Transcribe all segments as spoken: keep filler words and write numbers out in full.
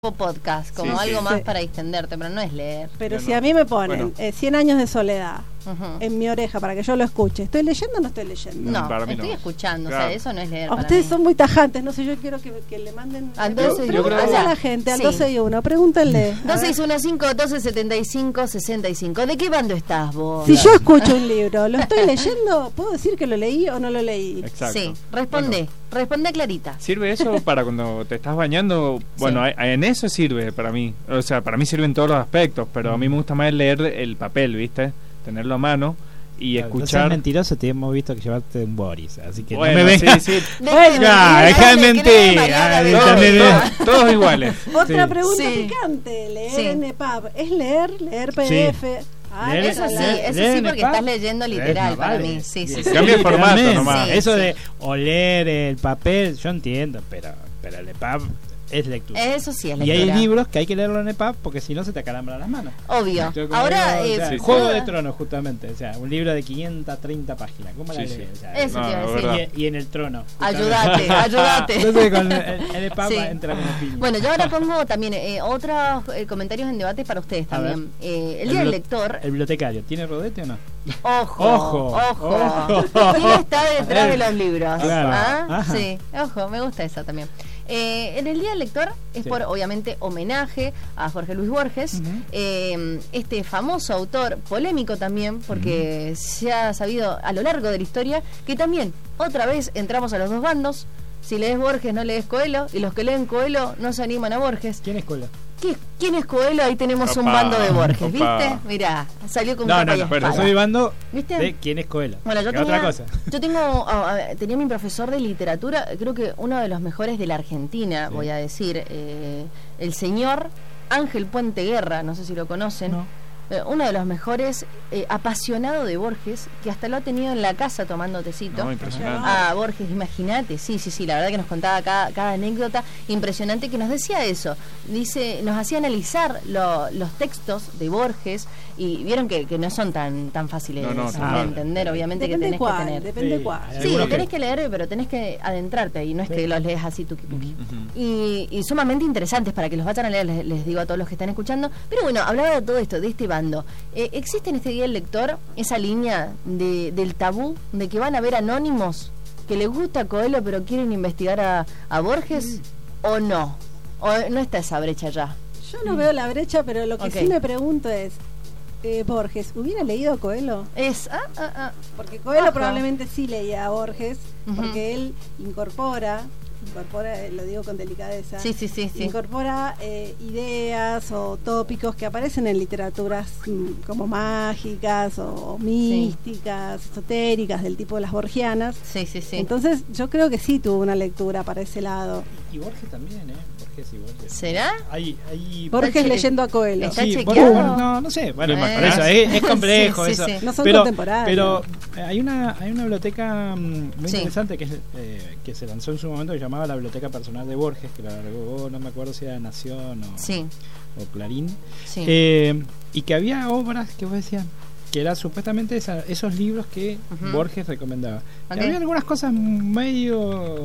podcast, como sí, algo sí. más sí. para distenderte, pero no es leer. Pero no, si no. a mí me ponen Bueno. eh, cien años de soledad Uh-huh. en mi oreja para que yo lo escuche, ¿estoy leyendo o no estoy leyendo? No, para mí estoy no. escuchando, Claro. o sea, eso no es leer. A para ustedes mí. son muy tajantes, no sé, yo quiero que, que le manden... Al pre- doce, yo creo- pregúntenle a la allá. gente, al Sí. doce y uno, pregúntenle. a dos ver. seis uno cinco, doce setenta y cinco, sesenta y cinco. ¿De qué bando estás vos? Si yo escucho un libro, ¿lo estoy leyendo? ¿Puedo decir que lo leí o no lo leí? Exacto. Sí, responde, Bueno, responde clarita. ¿sirve eso para cuando te estás bañando? Bueno, Sí. a- en eso sirve para mí. O sea, para mí sirve en todos los aspectos, pero a mí me gusta más leer el papel, ¿viste? Tenerlo a mano y Claro, no seas escuchar. mentiroso, te hemos visto que llevarte un Boris, así que Bueno, no me vengas. sí, sí. Venga, deja de mentir. Ah, Todos, deja de- todos- todos iguales. Otra Sí. pregunta Sí. picante, leer Sí. en E P U B. ¿Es leer? ¿Leer P D F? Ah, Leer- Eso sí, la- eso leer sí, en porque el pub. estás leyendo literal Eh, para vale. mí. Sí, sí, Sí, sí. Cambia el formato literalmente. nomás. Sí, Eso sí. de oler el papel, yo entiendo, pero, pero el E P U B es lectura. Eso sí es Y hay lectura. libros que hay que leerlo en E P U B porque si no se te acalambran las manos. Obvio. Yo como Ahora, digo, o eh, sea, sí, sí. Juego puedo- de Tronos, justamente. O sea, un libro de quinientas treinta páginas. ¿Cómo la Sí, lees? sí. O sea, Eso No, te iba a no, decir. verdad. y, y en el trono. Ayúdate, ayúdate. Entonces con el, el E P U B Sí. entra como piña. Bueno, yo ahora pongo también eh, otros eh, comentarios en debate para ustedes A ver. también. Eh, el día del blo- lector, El bibliotecario, ¿tiene rodete o no? ojo, Ojo, ojo. ojo. ¿Quién está detrás de los libros? Claro. ¿Ah? Ajá. Sí, ojo, me gusta esa también. Eh, en el Día del Lector es Sí. por, obviamente, homenaje a Jorge Luis Borges, Ujú. eh, este famoso autor, polémico también, porque se ha sabido a lo largo de la historia que también, otra vez, entramos a los dos bandos. Si lees Borges, no lees Coelho, y los que leen Coelho no se animan a Borges. ¿Quién es Coelho? ¿Qué- ¿Quién es Coelho? Ahí tenemos un Opa, bando de Borges, opa. ¿viste? Mirá, salió con No, capa no, y no, pero espada. soy bando ¿Viste? de quién es Coelho. Bueno, yo que tenía, otra cosa. yo tengo, ah, ah, tenía mi profesor de literatura, creo que uno de los mejores de la Argentina, Sí. voy a decir, eh, el señor Ángel Puente Guerra, no sé si lo conocen. No. Eh, uno de los mejores, eh, apasionado de Borges, que hasta lo ha tenido en la casa tomando tecito. No, impresionante. Ah, Borges, imagínate, sí, sí, sí, la verdad que nos contaba cada, cada anécdota impresionante que nos decía eso. Dice, nos hacía analizar lo- los textos de Borges y vieron que, que no son tan tan fáciles No, no, de total. entender, obviamente Depende que tenés cuál, que tener. depende Sí, cuál. hay Sí, algunos tenés que- que leer, pero tenés que adentrarte ahí, no es Sí. que los lees así tuki tuki. Ujú. Y, y sumamente interesantes para que los vayan a leer, les, les digo a todos los que están escuchando. Pero bueno, hablaba de todo esto, de este bando. Eh, ¿Existe en este día del lector esa línea de, del tabú de que van a haber anónimos que les gusta Coelho pero quieren investigar a, a Borges? ¿O no? ¿O no está esa brecha ya? Yo no veo la brecha, pero lo que Ok. sí me pregunto es, eh, Borges, ¿hubiera leído a Coelho? Es... Ah, ah, ah. Porque Coelho Ajá. probablemente sí leía a Borges, Ujú. porque él incorpora, incorpora, eh, lo digo con delicadeza, Sí, sí, sí, sí. incorpora eh, ideas o tópicos que aparecen en literaturas mm, como mágicas o místicas, esotéricas, del tipo de las borgianas. Sí, sí, sí. Entonces yo creo que sí tuvo una lectura para ese lado. Y Borges también, ¿eh? Borges y Borges. ¿Será? Hay, hay... Borges che- leyendo a Coelho. está Sí, chequeado. Borges, no, no sé. Bueno, ¿Lo por imaginás? eso es, es complejo Sí, sí, eso. sí. No son pero, contemporáneos. Pero eh, hay una hay una biblioteca mm, muy Sí. interesante que es, eh, que se lanzó en su momento que se llamaba la Biblioteca Personal de Borges, que la largó, no me acuerdo si era Nación o, Sí, o Clarín. sí. Eh, y que había obras que vos decías que eran supuestamente esa- esos libros que Ujú. Borges recomendaba. Ok. Y había algunas cosas medio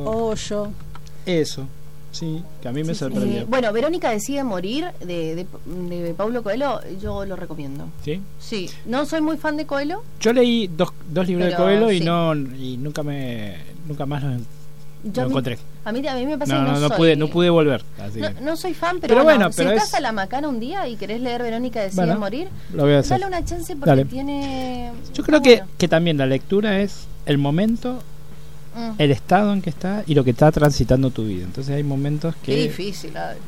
Hoyo. eso, sí, que a mí me Sí, sí. sorprendió. Eh, bueno, Verónica decide morir de, de, de Paulo Coelho, yo lo recomiendo. ¿Sí? Sí, no soy muy fan de Coelho. Yo leí dos, dos libros Pero, de Coelho y sí. no y nunca me nunca más los, Yo lo a mí- encontré. A mí, a mí me pasa No, que no, no, no soy- pude no pude volver, así No, que no soy fan, pero, Pero bueno, bueno, si pero estás es- a la macana un día y querés leer Verónica decide Bueno, morir, lo voy a hacer. dale una chance porque Dale. tiene... Yo creo está que, bueno. que también la lectura es el momento, Mm. el estado en que está y lo que está transitando tu vida. Entonces hay momentos Qué que difícil. ay.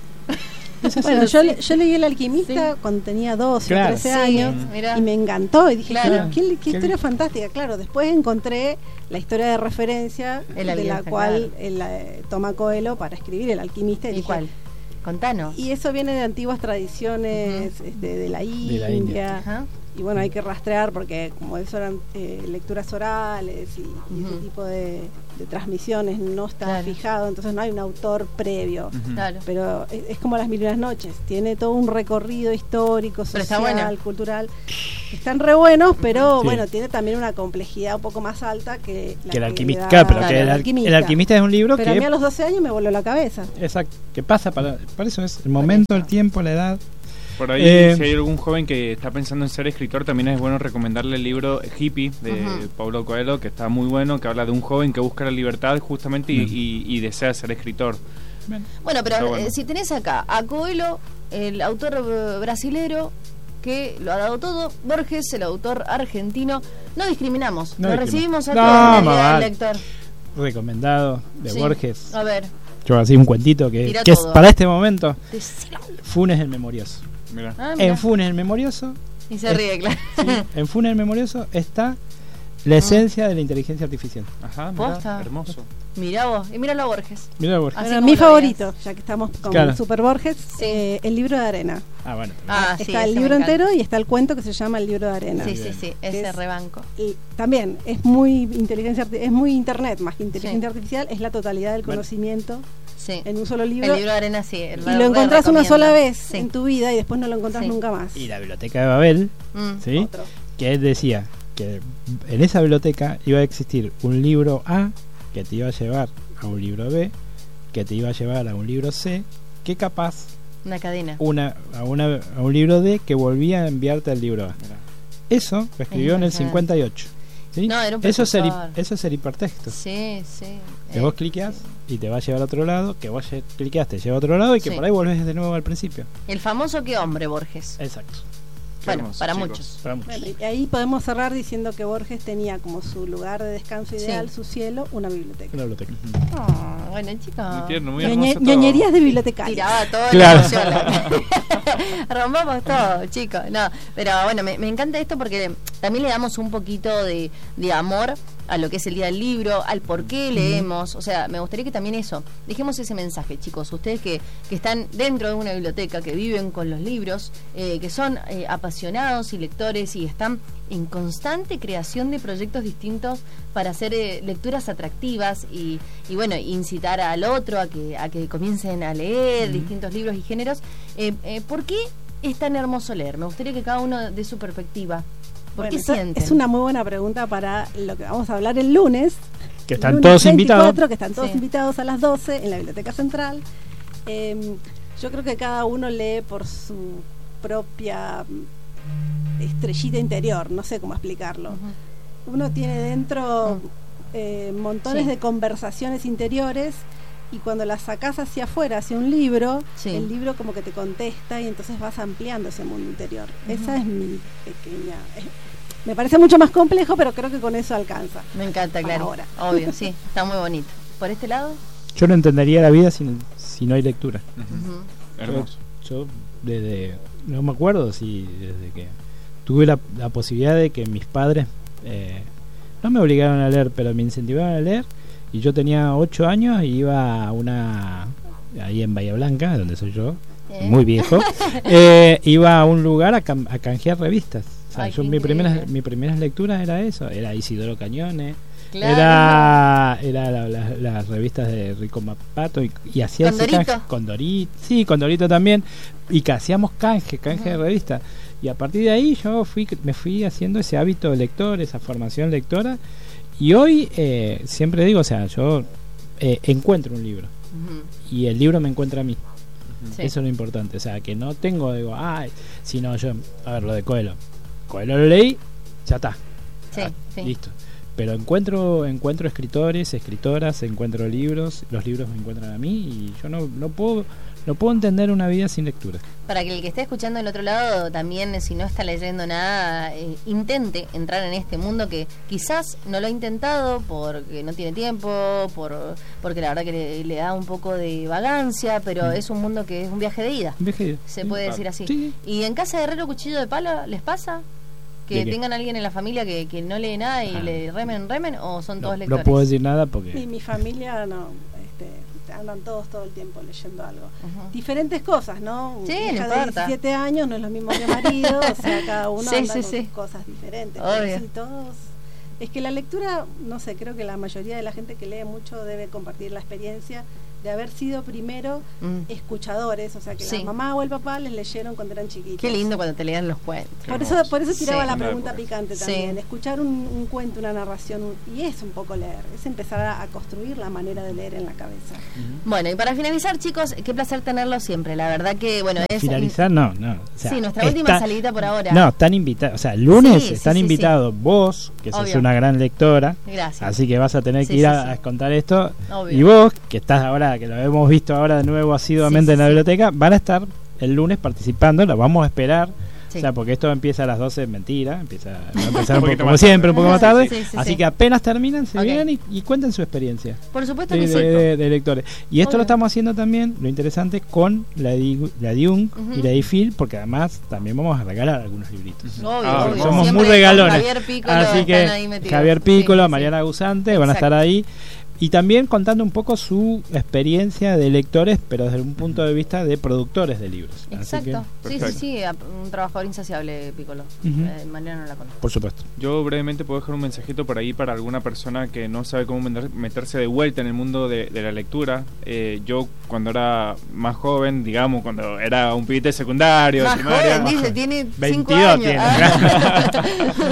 Bueno, yo, le- yo leí El Alquimista cuando tenía doce o Claro. trece Sí, años mirá. y me encantó y dije, Claro. ¿qué, qué- qué Qué historia bien. fantástica? Claro, después encontré la historia de referencia El de la Alquimista, cual claro. él eh, toma Coelho para escribir El Alquimista y ¿Y dije, cuál? Contanos. y eso viene de antiguas tradiciones este, de la India, la India. Ajá. y bueno, hay que rastrear porque como eso eran eh, lecturas orales y, y ese Ujú. tipo de, de transmisiones, no está Claro. fijado, entonces no hay un autor previo. Ujú. Claro. Pero es, es como Las Mil y Unas Noches, tiene todo un recorrido histórico, Pero está social, buena. cultural. Están re buenos, pero Sí. bueno, tiene también una complejidad un poco más alta que la Que el le alquimista, da- claro, pero Claro, que el, el al- alquimista. el alquimista es un libro Pero a mí que a los doce años me voló la cabeza. exacto, que pasa para, para eso es el momento, el tiempo, la edad. Por ahí, Eh, si hay algún joven que está pensando en ser escritor, también es bueno recomendarle el libro Hippie de Ujú. Paulo Coelho, que está muy bueno, que habla de un joven que busca la libertad justamente y, Bien. y- y desea ser escritor. Bueno, pero Está bueno. eh, si tenés acá a Coelho, el autor eh, brasilero que lo ha dado todo, Borges, el autor argentino, no discriminamos, No lo discriminamos. recibimos No, acá en el Día mal. del lector. Recomendado de Sí. Borges. A ver, Yo así un cuentito que, Tira que es todo. para este momento. decilo. Funes el Memorioso. Mira. Ah, mirá. En Funes el Memorioso, Y se es- ríe, claro. sí, en Funes el Memorioso está la esencia de la inteligencia artificial. Ajá, mirá, Posta. hermoso. Mirá vos, y míralo a Borges. Mira Borges. Así Bueno, como mi lo favorito, ya que estamos con Claro. Super Borges, Sí. eh, el libro de arena. Ah, bueno. Ah, sí, está el ese me libro encanta. entero y está el cuento que se llama El libro de arena. Sí, sí, sí, ese Es- rebanco. Y también es muy inteligencia arti- es muy internet más que inteligencia Sí. artificial, es la totalidad del Bueno. conocimiento Sí. en un solo El libro, libro de arena, sí. el y re- lo re encontrás una recomiendo. sola vez Sí. en tu vida y después no lo encontrás Sí. nunca más. Y la biblioteca de Babel, Mm. ¿sí? Otro. Que él decía que en esa biblioteca iba a existir un libro A que te iba a llevar a un libro B, que te iba a llevar a un libro C, que capaz Una cadena. una a, una, a un libro D que volvía a enviarte al libro A. Mirá. Eso lo escribió en el impresionante. cincuenta y ocho. ¿sí? No, era un eso, es el, hi- profesor. eso es el hipertexto. Sí, sí. Que Eh, vos cliqueas y te va a llevar a otro lado, que vos ye- cliqueas te lleva a otro lado y que Sí. por ahí volvés de nuevo al principio. El famoso qué hombre, Borges. Exacto. Qué Bueno, hermoso, para chicos. muchos. Para muchos. Bueno, y ahí podemos cerrar diciendo que Borges tenía como su lugar de descanso ideal, Sí. su cielo, una biblioteca. Una biblioteca. Ah, bueno, chicos. Muy tierno, muy Ñoñe- hermoso todo. ñoñerías de bibliotecaria. Tiraba todo Claro. la emoción. Rompamos todo, chicos. No, pero bueno, me, me encanta esto porque también le damos un poquito de, de amor a lo que es el día del libro, al por qué leemos. O sea, me gustaría que también eso, dejemos ese mensaje, chicos. Ustedes que, que están dentro de una biblioteca, que viven con los libros, eh, que son eh, apasionados y lectores y están en constante creación de proyectos distintos para hacer eh, lecturas atractivas y, y bueno, incitar al otro a que, a que comiencen a leer distintos libros y géneros. Eh, eh, ¿Por qué es tan hermoso leer? Me gustaría que cada uno dé su perspectiva. ¿Por Bueno, qué esa sienten? es una muy buena pregunta para lo que vamos a hablar el lunes. Que están Lunes todos veinticuatro, invitados. que están todos Sí. invitados a las doce en la Biblioteca Central. Eh, yo creo que cada uno lee por su propia mm, estrellita interior, no sé cómo explicarlo. Ujú. Uno tiene dentro eh, montones Sí. de conversaciones interiores y cuando las sacás hacia afuera, hacia un libro, Sí. el libro como que te contesta y entonces vas ampliando ese mundo interior. Esa es mi pequeña... eh, me parece mucho más complejo, pero creo que con eso alcanza. Me encanta, Para claro. ahora. Obvio, sí, está muy bonito. ¿Por este lado? Yo no entendería la vida sin, si no hay lectura. Ujú. Ujú. Hermoso. Yo desde, no me acuerdo si desde que tuve la, la posibilidad de que mis padres eh, no me obligaron a leer, pero me incentivaban a leer, y yo tenía ocho años y iba a una, ahí en Bahía Blanca, donde soy yo, ¿Eh? muy viejo, eh, iba a un lugar a, cam- a canjear revistas. O sea, Ay, yo qué mi primera, increíble. mi primeras lecturas era eso, era Isidoro Cañones. Claro. Era, era la- la- las revistas de Rico Mapato y, y hacía ese ¿Condorito? canje con Dorito, sí, con Dorito también, y que hacíamos canje, canje de Ujú. revista. Y a partir de ahí yo fui me fui haciendo ese hábito de lector, esa formación lectora, y hoy eh, siempre digo, o sea, yo eh, encuentro un libro Ujú. y el libro me encuentra a mí. Sí. Eso es lo importante, o sea, que no tengo, digo, ay, sino yo, a ver, lo de Coelho. Coelho lo leí, ya está. Sí, Ah, sí. Listo. Pero encuentro encuentro escritores, escritoras, encuentro libros, los libros me encuentran a mí y yo no, no puedo no puedo entender una vida sin lectura. Para que el que esté escuchando del otro lado también, si no está leyendo nada, eh, intente entrar en este mundo que quizás no lo ha intentado porque no tiene tiempo, por porque la verdad que le, le da un poco de vagancia, pero Mm. es un mundo que es un viaje de ida, Un viaje de- se sí. puede claro. decir así. Sí. ¿Y en casa de Herrero Cuchillo de Palo les pasa? ¿Que ¿De qué? tengan alguien en la familia que, que no lee nada y Ah. le remen, remen? ¿O son todos No, lectores? no puedo decir nada Y porque mi familia no, este, andan todos todo el tiempo leyendo algo. Ujú. Diferentes cosas, ¿no? Sí, Hija no de importa. diecisiete años no es lo mismo que marido, o sea, cada uno Sí, anda sí, con sí. cosas diferentes. Obvio. Pero sí, todos Es que la lectura, no sé, creo que la mayoría de la gente que lee mucho debe compartir la experiencia de haber sido primero mm. escuchadores, o sea que sí. la mamá o el papá les leyeron cuando eran chiquitos. Qué lindo cuando te leían los cuentos. Por eso, por eso tiraba sí. la pregunta picante también, sí. escuchar un, un cuento, una narración, un, y es un poco leer, es empezar a, a construir la manera de leer en la cabeza. Uh-huh. Bueno, y para finalizar, chicos, qué placer tenerlos siempre, la verdad que, bueno, no, es... Finalizar, no, no. O sea, sí, nuestra última está, salidita por ahora. No, están invitados, o sea, el lunes sí, están sí, sí, invitados sí. vos, que sos Obvio. una gran lectora. Gracias. Así que vas a tener sí, que ir sí, a, sí. a contar esto. Obvio. Y vos, que estás ahora, que lo hemos visto ahora de nuevo asiduamente sí, sí, en la sí. biblioteca, van a estar el lunes participando, lo vamos a esperar. Sí. O sea, porque esto empieza a las doce, mentira, empieza va a empezar un poco, como siempre, un poco más tarde. Sí, sí, así sí. que apenas terminan, se okay. vienen y, y cuenten su experiencia. Por supuesto de, que sí. De, de, de lectores. Y esto Obvio. Lo estamos haciendo también, lo interesante, con la, Di, la Diung uh-huh. y la Difil, porque además también vamos a regalar algunos libritos. Obvio, ah, obvio. Somos Siempre muy regalones. Javier Pícolo así que Javier Pícolo, sí, Mariana sí. Gusante van a estar ahí. Y también contando un poco su experiencia de lectores, pero desde un punto de vista de productores de libros. Exacto. Así que, sí, sí, sí, un trabajador insaciable, Pícolo. Uh-huh. Eh, Mariana no la conozco. Por supuesto. Yo brevemente puedo dejar un mensajito por ahí para alguna persona que no sabe cómo meterse de vuelta en el mundo de, de la lectura. Eh, yo cuando era más joven, digamos, cuando era un pibite secundario, más primaria, joven, dice, tiene cinco veintidós años. Tiene. Ah.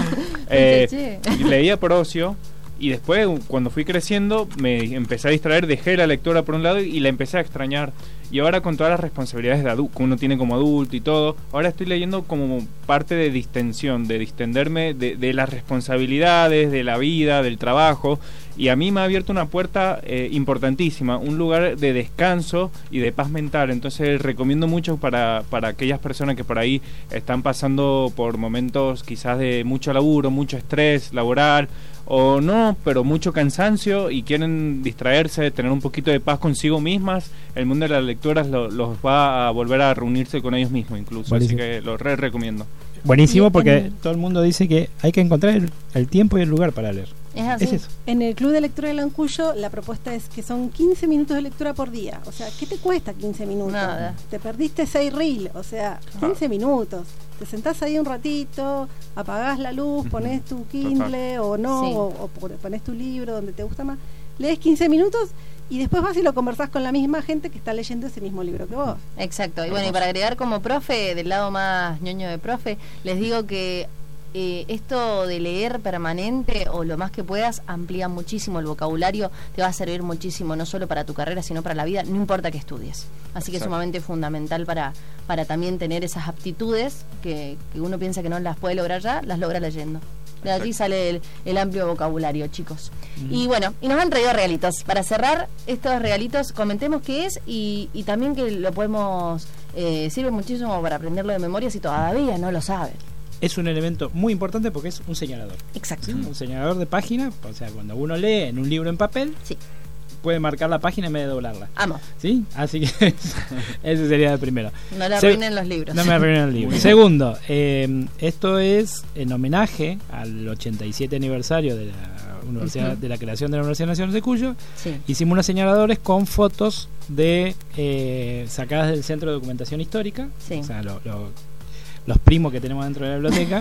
eh, leía por ocio. Y después, cuando fui creciendo, me empecé a distraer, dejé la lectura por un lado y la empecé a extrañar. Y ahora con todas las responsabilidades de adu- que uno tiene como adulto y todo, ahora estoy leyendo como parte de distensión, de distenderme de, de las responsabilidades, de la vida, del trabajo. Y a mí me ha abierto una puerta eh, importantísima, un lugar de descanso y de paz mental. Entonces recomiendo mucho para, para aquellas personas que por ahí están pasando por momentos quizás de mucho laburo, mucho estrés laboral, o no, pero mucho cansancio y quieren distraerse, tener un poquito de paz consigo mismas. El mundo de las lecturas lo, los va a volver a reunirse con ellos mismos incluso. Buenísimo. Así que lo re recomiendo. Buenísimo, porque en... todo el mundo dice que hay que encontrar el, el tiempo y el lugar para leer. Es así. Es eso. En el Club de Lectura de Lancuyo la propuesta es que son quince minutos de lectura por día. O sea, ¿qué te cuesta quince minutos? Nada. Te perdiste seis reels, o sea, quince ah. minutos. Te sentás ahí un ratito, apagás la luz, ponés tu Kindle Total. o no, sí. o, o ponés tu libro donde te gusta más, lees quince minutos y después vas y lo conversás con la misma gente que está leyendo ese mismo libro que vos. Exacto. Y bueno, y para agregar como profe, del lado más ñoño de profe, les digo que Eh, esto de leer permanente o lo más que puedas amplía muchísimo el vocabulario, te va a servir muchísimo no solo para tu carrera sino para la vida, no importa que estudies, así que es sumamente fundamental para, para también tener esas aptitudes que, que uno piensa que no las puede lograr ya, las logra leyendo. De allí sale el, el amplio vocabulario, chicos. Mm. Y bueno, y nos han traído regalitos. Para cerrar estos regalitos, comentemos qué es y, y también que lo podemos, eh, sirve muchísimo para aprenderlo de memoria si todavía no lo saben. Es un elemento muy importante porque es un señalador. Exacto. ¿Sí? Un señalador de página, o sea, cuando uno lee en un libro en papel, sí. puede marcar la página en vez de doblarla. Amo. ¿Sí? Así que ese sería el primero. No le arruinen Se- los libros. No me arruinen el libro. Segundo, eh, esto es en homenaje al ochenta y siete aniversario de la Universidad uh-huh. de la creación de la Universidad Nacional de Cuyo. Sí. Hicimos unos señaladores con fotos de eh, sacadas del Centro de Documentación Histórica. Sí. O sea, lo, lo los primos que tenemos dentro de la biblioteca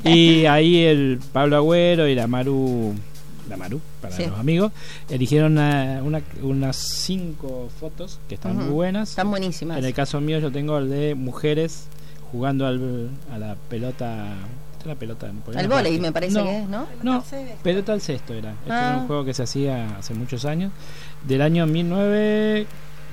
y ahí el Pablo Agüero y la Maru la Maru para sí. los amigos eligieron una, una, unas cinco fotos que están uh-huh. muy buenas, están buenísimas. En el caso mío yo tengo el de mujeres jugando al, a la pelota la pelota al vóley me parece no, que es, ¿no? no, pelota al cesto era. Este ah. era un juego que se hacía hace muchos años del año mil novecientos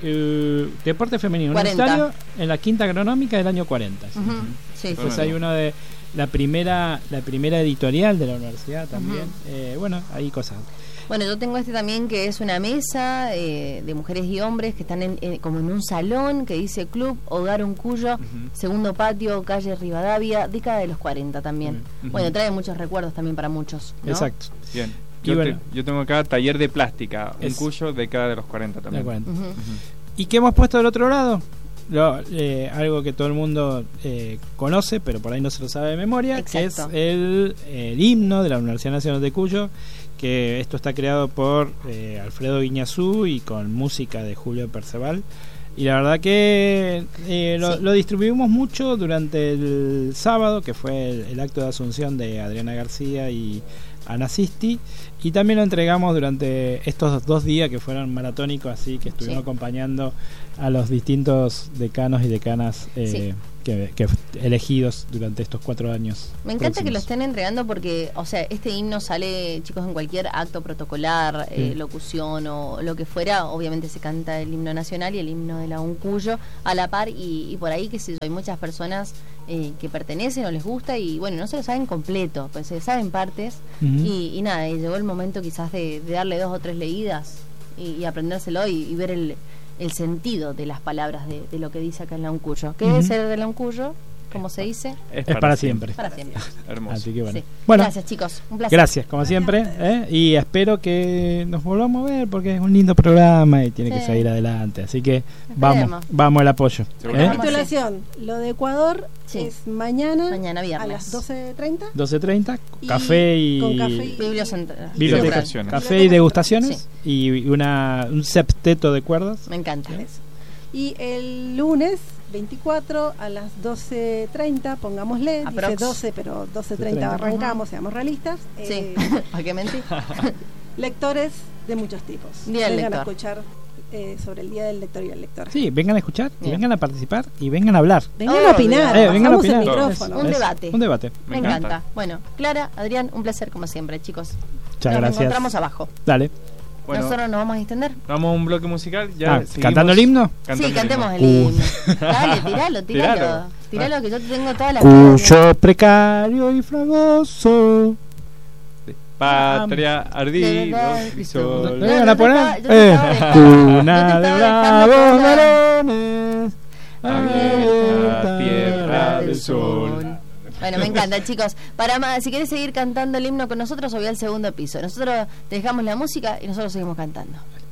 Uh, deporte femenino universitario en la quinta agronómica del año cuarenta. Uh-huh. Sí, pues sí, hay sí. una de la primera la primera editorial de la universidad también. Uh-huh. eh, bueno, hay cosas. Bueno, yo tengo este también que es una mesa eh, de mujeres y hombres que están en, en, como en un salón que dice Club Hogar Uncuyo, uh-huh. segundo patio, calle Rivadavia, década de los cuarenta también. Uh-huh. Bueno, trae muchos recuerdos también para muchos, ¿no? Exacto. Bien. Yo, bueno, te, yo tengo acá taller de plástica, es, Uncuyo, década de los cuarenta también. cuarenta. Uh-huh. Uh-huh. ¿Y qué hemos puesto del otro lado? Lo, eh, algo que todo el mundo eh, conoce, pero por ahí no se lo sabe de memoria, exacto. que es el, el himno de la Universidad Nacional de Cuyo, que esto está creado por eh, Alfredo Guiñazú y con música de Julio Perceval. Y la verdad que eh, lo, sí. lo distribuimos mucho durante el sábado, que fue el, el acto de asunción de Adriana García y Ana Sisti, y también lo entregamos durante estos dos días que fueron maratónicos, así que estuvimos sí. acompañando a los distintos decanos y decanas eh, sí. que, que elegidos durante estos cuatro años. Me encanta próximos. Que lo estén entregando porque, o sea, este himno sale, chicos, en cualquier acto protocolar, sí. eh, locución o lo que fuera. Obviamente se canta el himno nacional y el himno de la Uncuyo a la par, y, y por ahí, qué sé yo, hay muchas personas eh, que pertenecen o les gusta y bueno, no se lo saben completo, pues se saben partes. Uh-huh. y, y nada, y llegó el momento quizás de, de darle dos o tres leídas y, y aprendérselo y, y ver el, el sentido de las palabras de, de lo que dice acá en la Uncuyo. ¿Qué uh-huh. es el de la Uncuyo? ¿Cómo se dice? Es para, es para siempre. Para siempre. Hermoso. Así que bueno. Sí. bueno. Gracias, chicos. Un placer. Gracias, como siempre. ¿eh? Y espero que nos volvamos a ver porque es un lindo programa y tiene sí. que seguir adelante. Así que Esperemos. vamos, vamos el apoyo. ¿eh? Titulación: lo de Ecuador sí. es mañana, mañana viernes. a las doce treinta. doce treinta, café y. Con café y. Biblioteca. Café y degustaciones. Sí. Y una, un septeto de cuerdas. Me encanta. ¿sí? Y el lunes veinticuatro a las doce treinta, pongámosle, Aprox. dice doce, pero doce treinta arrancamos, seamos realistas. Sí, eh, ¿a qué mentir? Lectores de muchos tipos. Día vengan lector. a escuchar eh, sobre el Día del Lector y el Lector. Sí, vengan a escuchar, y vengan a participar y vengan a hablar. Vengan oh, a opinar, eh, vengan a opinar. El micrófono. Un debate. Un debate. Me, Me encanta. encanta. Bueno, Clara, Adrián, un placer como siempre, chicos. Muchas Nos gracias. encontramos abajo. Dale. Bueno, nosotros nos vamos a extender. Vamos a un bloque musical. Ya ah, ¿cantando el himno? Cantando sí, cantemos el himno. Uh. Dale, tiralo, tiralo. Tiralo, que yo tengo toda la Cuyo precario y fragoso patria ardido y sol. ¿Le van a poner? Cuna de bravos varones, abierta tierra del sol. Bueno, me encanta, chicos. Para más, si querés seguir cantando el himno con nosotros, subí al segundo piso. Nosotros te dejamos la música y nosotros seguimos cantando.